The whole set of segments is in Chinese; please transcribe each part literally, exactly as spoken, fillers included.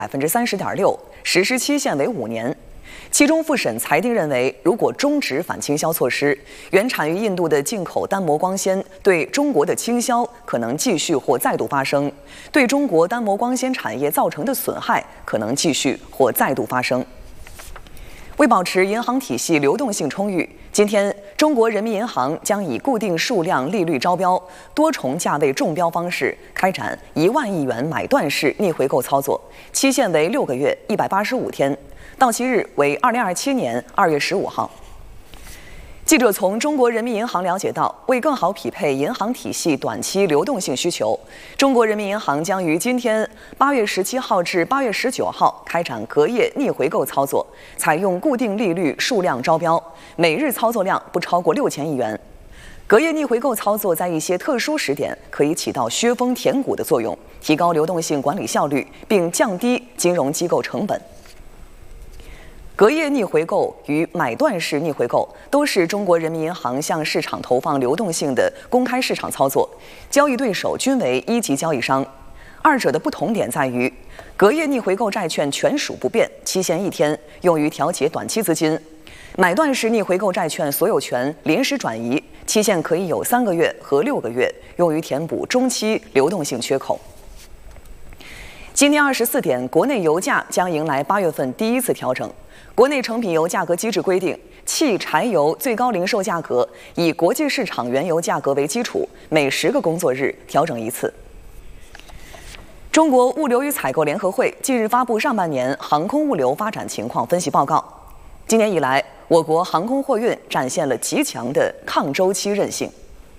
百分之三十点六，实施期限为五年。其中，复审裁定认为，如果终止反倾销措施，原产于印度的进口单膜光纤对中国的倾销可能继续或再度发生，对中国单膜光纤产业造成的损害可能继续或再度发生。为保持银行体系流动性充裕，今天中国人民银行将以固定数量利率招标、多重价位中标方式开展一万亿元买断式逆回购操作，期限为六个月一百八十五天，到期日为二零二七年二月十五号。记者从中国人民银行了解到，为更好匹配银行体系短期流动性需求，中国人民银行将于今天八月十七号至八月十九号开展隔夜逆回购操作，采用固定利率数量招标，每日操作量不超过六千亿元。隔夜逆回购操作在一些特殊时点可以起到削峰填谷的作用，提高流动性管理效率，并降低金融机构成本。隔夜逆回购与买断式逆回购都是中国人民银行向市场投放流动性的公开市场操作，交易对手均为一级交易商。二者的不同点在于，隔夜逆回购债券权属不变，期限一天，用于调节短期资金；买断式逆回购债券所有权临时转移，期限可以有三个月和六个月，用于填补中期流动性缺口。今天二十四点，国内油价将迎来八月份第一次调整。国内成品油价格机制规定，汽柴油最高零售价格以国际市场原油价格为基础，每十个工作日调整一次。中国物流与采购联合会近日发布上半年航空物流发展情况分析报告。今年以来，我国航空货运展现了极强的抗周期韧性。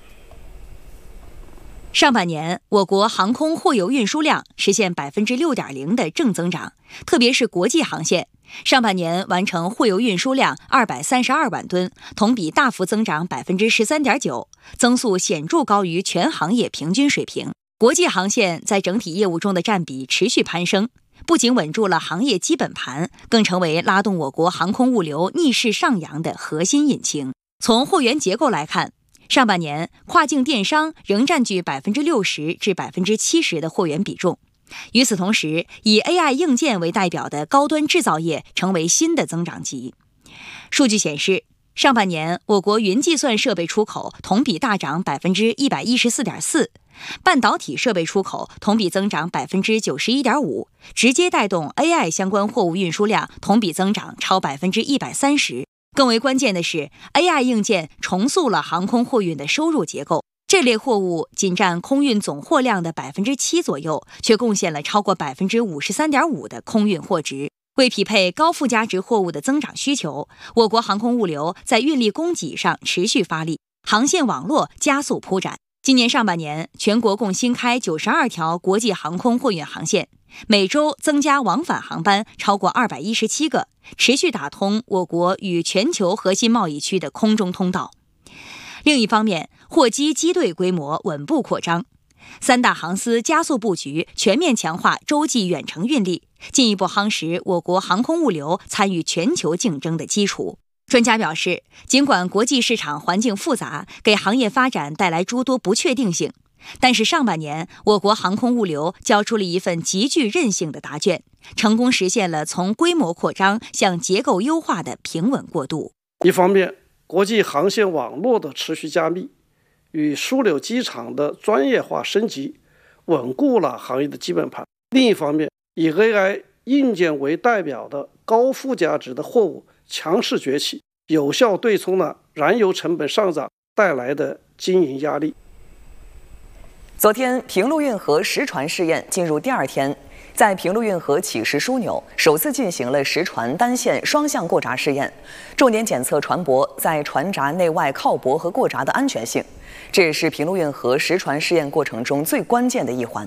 上半年，我国航空货邮运输量实现百分之六点零的正增长，特别是国际航线，上半年完成货邮运输量二百三十二万吨，同比大幅增长百分之十三点九，增速显著高于全行业平均水平。国际航线在整体业务中的占比持续攀升，不仅稳住了行业基本盘，更成为拉动我国航空物流逆势上扬的核心引擎。从货源结构来看，上半年跨境电商仍占据百分之六十至百分之七十的货源比重。与此同时，以 A I 硬件为代表的高端制造业成为新的增长极。数据显示，上半年我国云计算设备出口同比大涨百分之一百一十四点四，半导体设备出口同比增长百分之九十一点五，直接带动 A I 相关货物运输量同比增长超百分之一百三十。更为关键的是 ，A I 硬件重塑了航空货运的收入结构。这类货物仅占空运总货量的百分之七左右，却贡献了超过百分之五十三点五的空运货值。为匹配高附加值货物的增长需求，我国航空物流在运力供给上持续发力，航线网络加速铺展。今年上半年，全国共新开九十二条国际航空货运航线，每周增加往返航班超过二百一十七个，持续打通我国与全球核心贸易区的空中通道。另一方面，货机机队规模稳步扩张，三大航司加速布局，全面强化洲际远程运力，进一步夯实我国航空物流参与全球竞争的基础。专家表示，尽管国际市场环境复杂，给行业发展带来诸多不确定性，但是上半年我国航空物流交出了一份极具韧性的答卷，成功实现了从规模扩张向结构优化的平稳过渡。 一方面，国际航线网络的持续加密与枢纽机场的专业化升级，稳固了行业的基本盘。另一方面，以 A I 硬件为代表的高附加值的货物强势崛起，有效对冲了燃油成本上涨带来的经营压力。 昨天，平陆运河实船试验进入第二天，在平陆运河起石枢纽首次进行了实船单线双向过闸试验，重点检测船舶在船闸内外靠泊和过闸的安全性，这也是平陆运河实船试验过程中最关键的一环。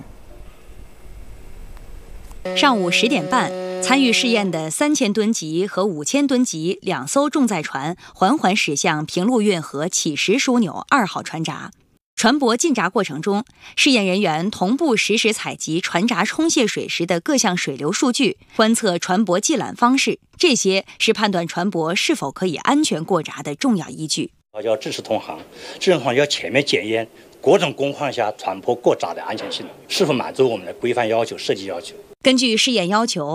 上午十点半，参与试验的三千吨级和五千吨级两艘重载船缓缓驶向平陆运河起石枢纽二号船闸。船舶进闸过程中，试验人员同步实时采集船闸冲卸水时的各项水流数据，观测船舶系缆方式，这些是判断船舶是否可以安全过闸的重要依据。 要支持同行，支持同行要全面检验各种工况下船舶过闸的安全性是否满足我们的规范要求、设计要求。 根据试验要求，